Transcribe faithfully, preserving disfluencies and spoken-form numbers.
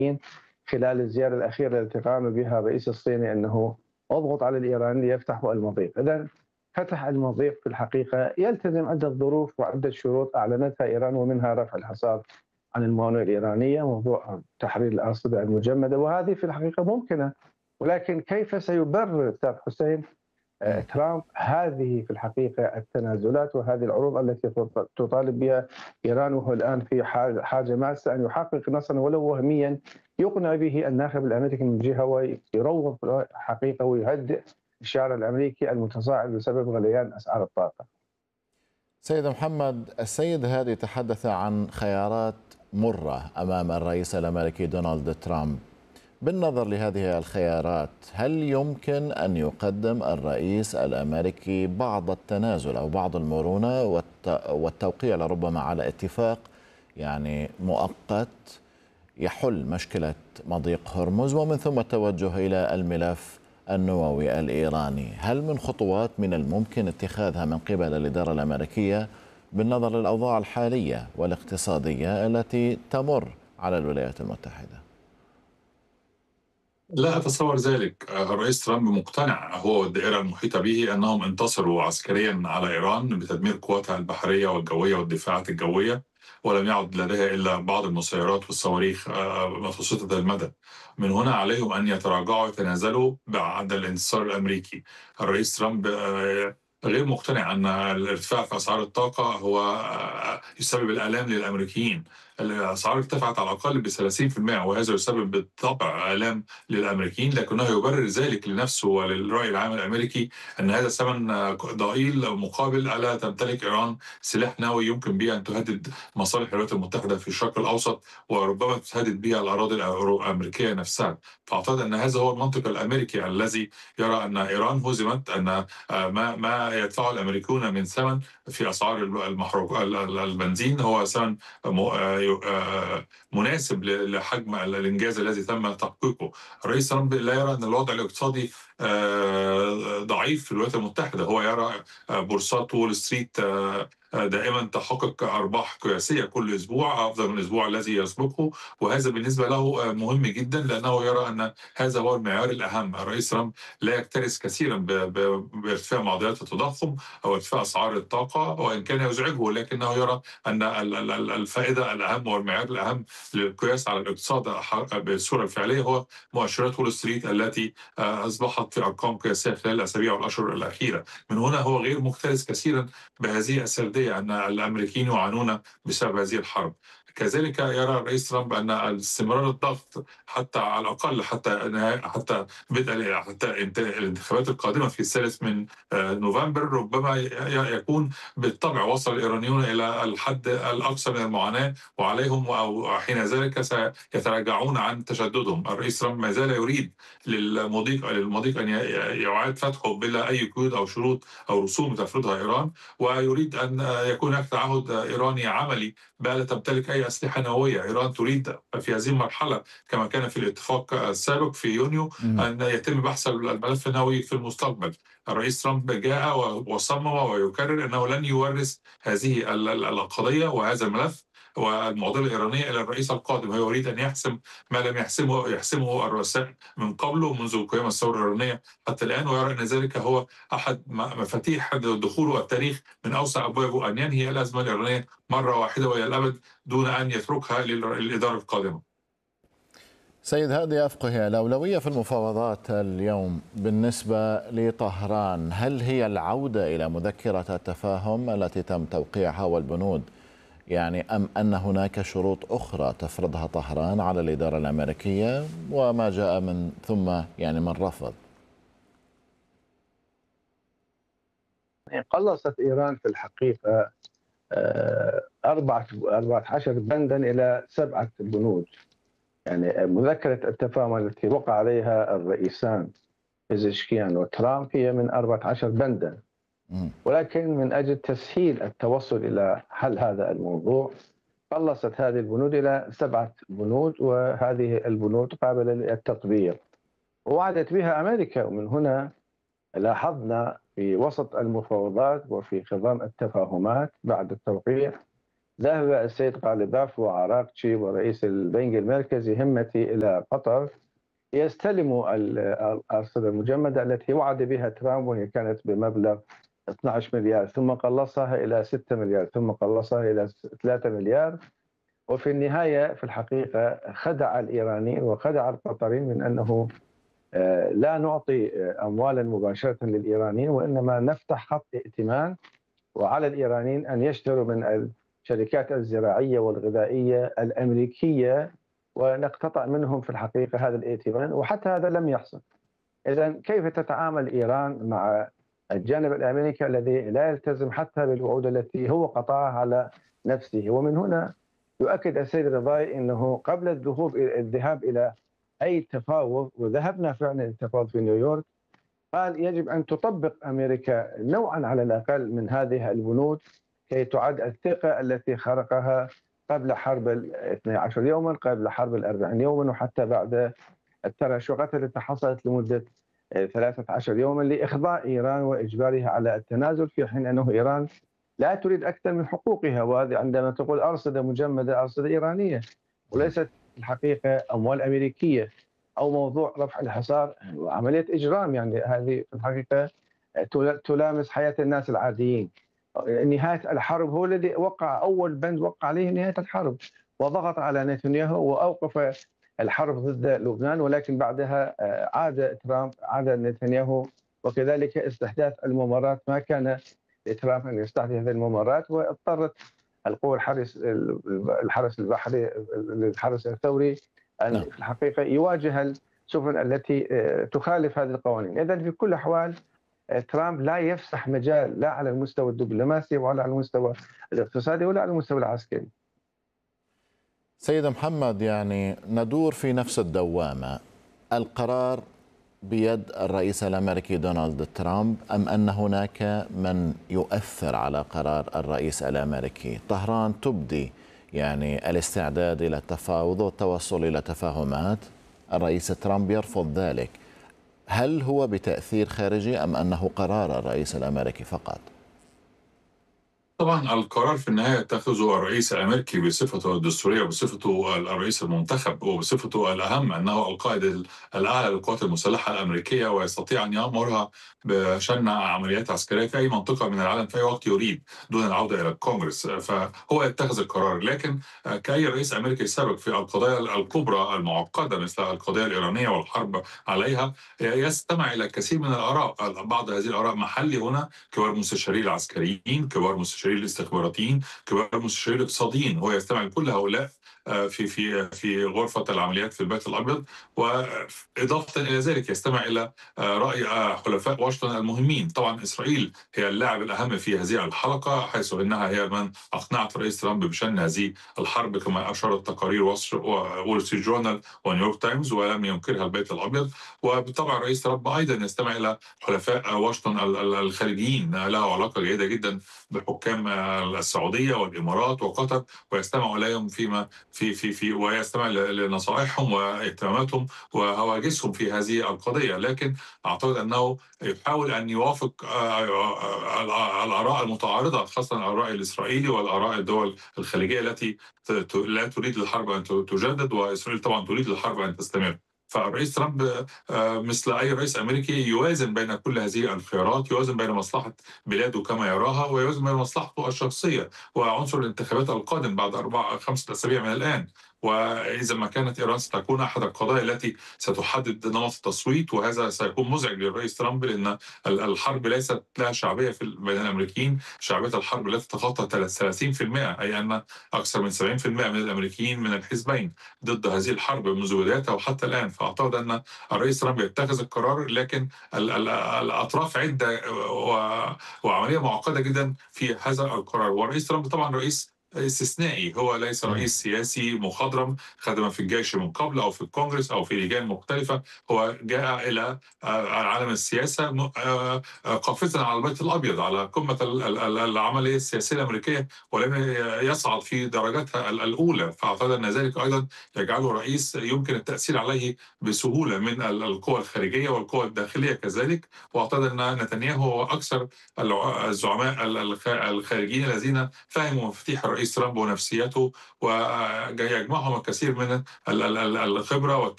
خلال الزيارة الأخيرة التي قام بها الرئيس الصيني أنه اضغط على الإيرانيين ليفتحوا المضيق. إذن فتح المضيق في الحقيقة يلتزم عدة ظروف وعدة شروط أعلنتها إيران، ومنها رفع الحصار عن الموانئ الإيرانية، موضوع تحرير الأرصدة المجمدة، وهذه في الحقيقة ممكنة. ولكن كيف سيبرر أستاذ حسين مم. ترامب هذه في الحقيقة التنازلات وهذه العروض التي تطالب بها إيران، وهو الآن في حاجة ماسة أن يحقق نصرا ولو وهميا يقنع به الناخب الأمريكي من جهة ويروض حقيقة ويهدئ الشعار الأمريكي المتصاعد بسبب غليان أسعار الطاقة. سيد محمد، السيد هادي تحدث عن خيارات مرة أمام الرئيس الأمريكي دونالد ترامب. بالنظر لهذه الخيارات، هل يمكن أن يقدم الرئيس الأمريكي بعض التنازل أو بعض المرونة والتوقيع لربما على اتفاق يعني مؤقت يحل مشكلة مضيق هرمز ومن ثم التوجه إلى الملف النووي الإيراني؟ هل من خطوات من الممكن اتخاذها من قبل الإدارة الأمريكية بالنظر للأوضاع الحالية والاقتصادية التي تمر على الولايات المتحدة؟ لا أتصور ذلك. الرئيس ترامب مقتنع هو والدائرة المحيطة به أنهم انتصروا عسكريا على إيران بتدمير قواتها البحرية والجوية والدفاعات الجوية، ولم يعد لديها إلا بعض المسيرات والصواريخ متوسطة المدى. من هنا عليهم أن يتراجعوا ويتنازلوا بعد الانتصار الأمريكي. الرئيس ترامب غير مقتنع أن الارتفاع في أسعار الطاقة هو يسبب الآلام للأمريكيين. الأسعار ارتفعت على الأقل ب ثلاثين بالمئة، وهذا يسبب بالطبع آلام للأمريكيين، لكنه يبرر ذلك لنفسه وللرأي العام الأمريكي أن هذا ثمن ضئيل مقابل ألا تمتلك إيران سلاح نووي يمكن به أن تهدد مصالح الولايات المتحدة في الشرق الأوسط، وربما تهدد بها الأراضي الأمريكية نفسها. فأعتقد أن هذا هو المنطق الأمريكي الذي يرى أن إيران هزمت، أن ما ما يدفعه الأمريكيون من ثمن في أسعار المحروق البنزين هو ثمن مناسب لحجم الإنجاز الذي تم تحقيقه. الرئيس ترامب لا يرى أن الوضع الاقتصادي ضعيف في الولايات المتحدة. هو يرى بورصات وول ستريت دائما تحقق أرباح قياسية كل أسبوع أفضل من الأسبوع الذي يسبقه، وهذا بالنسبة له مهم جدا لأنه يرى أن هذا هو المعيار الأهم. الرئيس ترامب لا يكترث كثيرا بارتفاع معدلات التضخم أو ارتفاع أسعار الطاقة، وإن كان يزعجه لكنه يرى أن الفائدة الأهم والمعيار الأهم للقياس على الاقتصاد بالصورة الفعلية هو مؤشرات وول ستريت التي أصبحت في أرقام قياسية خلال الأسابيع والأشهر الأخيرة. من هنا هو غير مكترث كثيرا بهذه السردية أن الأمريكيين يعانون بسبب هذه الحرب. كذلك يرى الرئيس ترامب أن استمرار الضغط حتى على الأقل حتى حتى بدء حتى الانتخابات القادمة في الثالث من نوفمبر ربما يكون بالطبع وصل الإيرانيون إلى الحد الأقصى من المعاناة، وعليهم أو حين ذلك سيتراجعون عن تشددهم. الرئيس ترامب ما زال يريد للمضيق للمضيق أن يعاد فتحه بلا أي قيود أو شروط أو رسوم تفرضها إيران، ويريد أن يكون هناك تعهد إيراني عملي بألا تمتلك أي أسلحة نووية. إيران تريد في هذه المرحلة كما كان في الاتفاق السابق في يونيو أن يتم بحث الملف النووي في المستقبل. الرئيس ترامب جاء وصمم ويكرر أنه لن يورث هذه القضية وهذا الملف والمعضلة الإيرانية إلى الرئيس القادم. هو يريد أن يحسم ما لم يحسمه يحسمه الرؤساء من قبله منذ قيام الثورة الإيرانية حتى الآن، ويرى أن ذلك هو أحد مفاتيح دخوله التاريخ من أوسع أبوابه أن ينهي الأزمة الإيرانية مرة واحدة وإلى الأبد دون أن يتركها للإدارة القادمة. سيد هادي أفقهي، الأولوية في المفاوضات اليوم بالنسبة لطهران هل هي العودة إلى مذكرة التفاهم التي تم توقيعها والبنود يعني، أم أن هناك شروط أخرى تفرضها طهران على الإدارة الأمريكية وما جاء من ثم يعني من رفض؟ قلصت إيران في الحقيقة أربعة أربعة عشر بندا إلى سبعة بنود. يعني مذكرة التفاهم التي وقع عليها الرئيسان بيزشكيان وترامب هي من أربعة عشر بندا، ولكن من أجل تسهيل التوصل إلى حل هذا الموضوع قلصت هذه البنود إلى سبعة بنود، وهذه البنود قابلة للتطبيق ووعدت بها أمريكا. ومن هنا لاحظنا في وسط المفاوضات وفي خضم التفاهمات بعد التوقيع ذهب السيد غالباف وعراقچي ورئيس البنك المركزي همتي إلى قطر ليستلموا الأرصدة المجمدة التي وعد بها ترامب، وهي كانت بمبلغ اثني عشر مليار، ثم قلصها إلى ستة مليار، ثم قلصها إلى ثلاثة مليار. وفي النهاية في الحقيقة خدع الإيرانيين وخدع القطريين من أنه لا نعطي أموالا مباشرة للإيرانيين، وإنما نفتح خط ائتمان، وعلى الإيرانيين أن يشتروا من الشركات الزراعية والغذائية الأمريكية ونقتطع منهم في الحقيقة هذا الائتمان، وحتى هذا لم يحصل. إذا كيف تتعامل إيران مع الجانب الأمريكي الذي لا يلتزم حتى بالوعود التي هو قطعها على نفسه؟ ومن هنا يؤكد السيد رضاي أنه قبل الذهاب الذهاب إلى أي تفاوض، وذهبنا فعلا للتفاوض في نيويورك، قال يجب أن تطبق أمريكا نوعا على الأقل من هذه البنود كي تعد الثقة التي خرقها قبل حرب الاثني عشر يوما، قبل حرب الأربعين يوما، وحتى بعد التراشقات التي حصلت لمدة ثلاثة عشر يوما لإخضاع إيران وإجبارها على التنازل، في حين أنه إيران لا تريد أكثر من حقوقها. وهذه عندما تقول أرصدة مجمدة، أرصدة إيرانية وليست الحقيقة أموال أمريكية، أو موضوع رفع الحصار وعملية إجرام. يعني هذه في الحقيقة تلامس حياة الناس العاديين. نهاية الحرب هو الذي وقع أول بند وقع عليه نهاية الحرب، وضغط على نتنياهو وأوقف الحرب ضد لبنان، ولكن بعدها عاد ترامب عاد نتنياهو، وكذلك استحداث الممرات. ما كان لترامب أن يستحدث هذه الممرات، واضطرت القوى الحرس الحرس البحري الحرس الثوري أن في الحقيقة يواجه السفن التي تخالف هذه القوانين. إذن في كل الأحوال ترامب لا يفسح مجال لا على المستوى الدبلوماسي ولا على المستوى الاقتصادي ولا على المستوى العسكري. سيد محمد، يعني ندور في نفس الدوامة. القرار بيد الرئيس الأمريكي دونالد ترامب أم أن هناك من يؤثر على قرار الرئيس الأمريكي؟ طهران تبدي يعني الاستعداد إلى التفاوض والتوصل إلى تفاهمات، الرئيس ترامب يرفض ذلك. هل هو بتأثير خارجي أم أنه قرار الرئيس الأمريكي فقط؟ طبعا القرار في النهاية يتخذه الرئيس الأمريكي بصفته الدستورية، بصفته الرئيس المنتخب، وبصفته الأهم أنه القائد الأعلى للقوات المسلحة الأمريكية، ويستطيع أن يأمرها بشن عمليات عسكرية في أي منطقة من العالم في أي وقت يريد دون العودة إلى الكونغرس. فهو يتخذ القرار، لكن كأي رئيس أمريكي سابق في القضايا الكبرى المعقدة مثل القضية الإيرانية والحرب عليها يستمع إلى كثير من الآراء. بعض هذه الآراء محلي هنا، كبار مستشاري العسكريين، كبار مستشاري الاستخباراتيين، كبار المستشارين الاقتصاديين، هو يستمع لكل هؤلاء في في في غرفة العمليات في البيت الأبيض. وإضافة إلى ذلك يستمع إلى رأي حلفاء واشنطن المهمين. طبعا إسرائيل هي اللاعب الأهم في هذه الحلقة، حيث أنها هي من أقنعت رئيس ترامب بشن هذه الحرب كما أشارت تقارير وول ستريت جورنال ونيويورك تايمز، ولم ينكرها البيت الأبيض. وبالطبع رئيس ترامب أيضا يستمع إلى حلفاء واشنطن الخارجيين، له علاقة جيدة جدا بحكام السعودية والإمارات وقطر، ويستمع إليهم فيما في في في ويستمع لنصائحهم واهتماماتهم وهواجسهم في هذه القضية. لكن أعتقد أنه يحاول أن يوافق الآراء المتعارضة، خاصة الرأي الإسرائيلي والآراء الدول الخليجية التي لا تريد الحرب أن تجدد، وإسرائيل طبعا تريد الحرب أن تستمر. فالرئيس ترامب مثل أي رئيس أمريكي يوازن بين كل هذه الخيارات، يوازن بين مصلحة بلاده كما يراها ويوازن بين مصلحته الشخصية وعنصر الانتخابات القادم بعد أربع خمسة أسابيع من الآن. وإذا ما كانت إيران ستكون أحد القضايا التي ستحدد نمط التصويت، وهذا سيكون مزعج للرئيس ترامب، لأن الحرب ليست لها شعبية بين الأمريكيين. شعبية الحرب لا تتخطى ثلاثين بالمئة، أي أن أكثر من سبعين بالمئة من الأمريكيين من الحزبين ضد هذه الحرب منذ بدايتها وحتى الآن. فأعتقد أن الرئيس ترامب يتخذ القرار، لكن الأطراف عدة وعملية معقدة جدا في هذا القرار. والرئيس ترامب طبعا رئيس استثنائي، هو ليس رئيس سياسي مخضرم خدم في الجيش من قبل أو في الكونغرس أو في لجان مختلفة. هو جاء إلى عالم السياسة قافزا على البيت الأبيض، على قمة العملية السياسية الأمريكية، ولم يصعد في درجاتها الأولى. فأعتقد أن ذلك أيضا يجعله رئيس يمكن التأثير عليه بسهولة من القوى الخارجية والقوى الداخلية كذلك. وأعتقد أن نتنياهو هو أكثر الزعماء الخارجيين الذين فهموا مفاتيح الرئيس الرئيس ترامب ونفسيته، ويجمعهم الكثير من الخبرة